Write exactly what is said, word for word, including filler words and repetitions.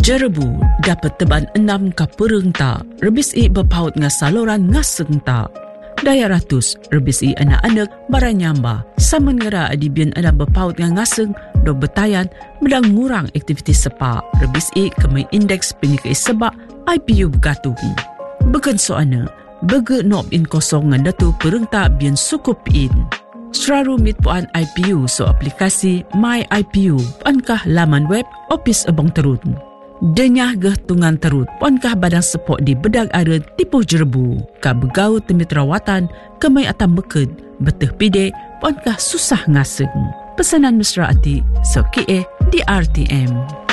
Jerebu dapat teban enam ka pereng ta, rebis i berpaut nga saluran ngaseng ta. Daya ratus, rebis i anak-anak baranyamba. Saman ngera adibian anak berpaut nga ngaseng, do betayan, medang ngurang aktivitas sepa. Rebis i kemai indeks penyikai sebak I P U bergatuh. Bukan soana, bege nob in kosong ngan datu pereng ta bian sukup in. Seraru mit puan I P U so aplikasi My I P U, puankah laman web Opis Abang Terut. Denyah geh tungan terut, puankah badang sepok di bedag ada tipuh Jerebu. Ka begau temit rawatan, kemai atam beked, beteh pide, puankah susah ngaseng. Pesanan mesra ati, so kie di R T M.